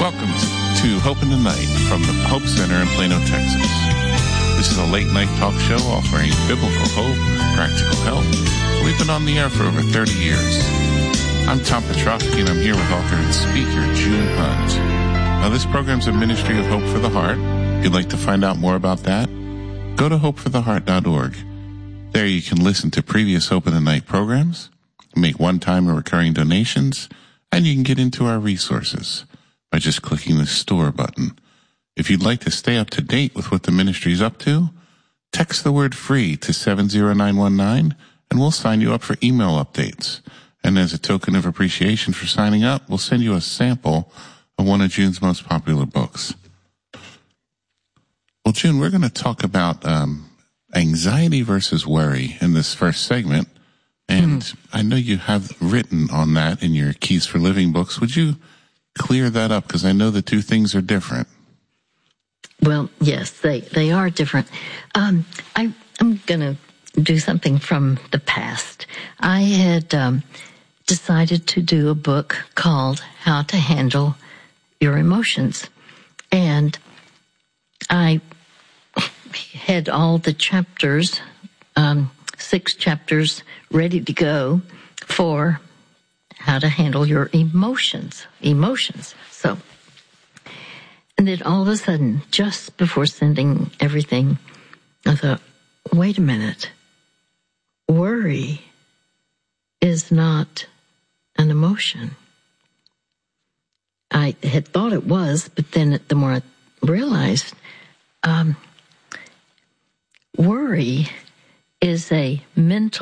Welcome to Hope in the Night from the Hope Center in Plano, Texas. This is a late-night talk show offering biblical hope, practical help. We've been on the air for over 30 years. I'm Tom Petrofsky, and I'm here with author and speaker June Hunt. Now, this program's a ministry of Hope for the Heart. If you'd like to find out more about that, go to hopefortheheart.org. There you can listen to previous Hope in the Night programs, make one-time or recurring donations, and you can get into our resources by just clicking the store button. If you'd like to stay up to date with what the ministry is up to, text the word FREE to 70919 and we'll sign you up for email updates. And as a token of appreciation for signing up, we'll send you a sample of one of June's most popular books. Well, June, we're going to talk about anxiety versus worry in this first segment. And I know you have written on that in your Keys for Living books. Would you clear that up? Because I know the two things are different. Well, yes, they are different. I'm going to do something from the past. I had decided to do a book called How to Handle Your Emotions. And I had all the chapters, 6 chapters ready to go for how to handle your emotions. So, and then all of a sudden, just before sending everything, I thought, wait a minute. Worry is not an emotion. I had thought it was, but then the more I realized, worry is a mental